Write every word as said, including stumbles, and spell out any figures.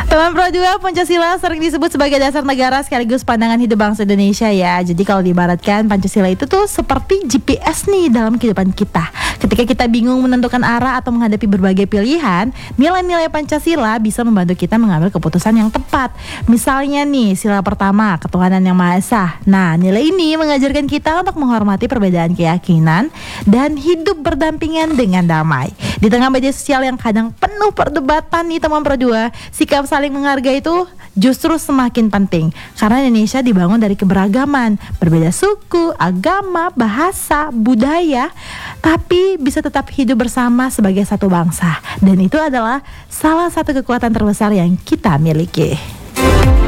Teman Pro dua, Pancasila sering disebut sebagai dasar negara sekaligus pandangan hidup bangsa Indonesia ya. Jadi kalau diibaratkan Pancasila itu tuh seperti G P S nih dalam kehidupan kita. Ketika kita bingung menentukan arah atau menghadapi berbagai pilihan, nilai-nilai Pancasila bisa membantu kita mengambil keputusan yang tepat. Misalnya nih, sila pertama, ketuhanan yang Maha Esa. Nah, nilai ini mengajarkan kita untuk menghormati perbedaan keyakinan dan hidup berdampingan dengan damai. Di tengah media sosial yang kadang penuh perdebatan nih teman Pro dua, sikap saling menghargai itu justru semakin penting karena Indonesia dibangun dari keberagaman, berbeda suku, agama, bahasa, budaya, tapi bisa tetap hidup bersama sebagai satu bangsa. Dan itu adalah salah satu kekuatan terbesar yang kita miliki.